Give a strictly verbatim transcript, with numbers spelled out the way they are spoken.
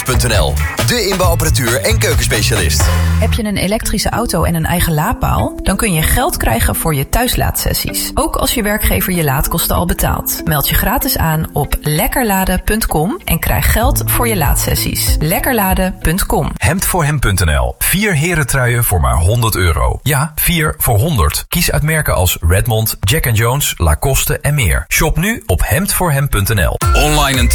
punt n l. De inbouwapparatuur en keukenspecialist. Heb je een elektrische auto en een eigen laadpaal? Dan kun je geld krijgen voor je thuislaadsessies. Ook als je werkgever je laadkosten al betaalt. Meld je gratis aan op lekkerladen punt com en krijg geld voor je laadsessies. lekkerladen punt com. hemd voor hem punt n l. Vier herentruien voor maar honderd euro. Ja, vier voor honderd. Kies uit merken als Redmond, Jack and Jones, Lacoste en meer. Shop nu op hemd voor hem punt n l. Online een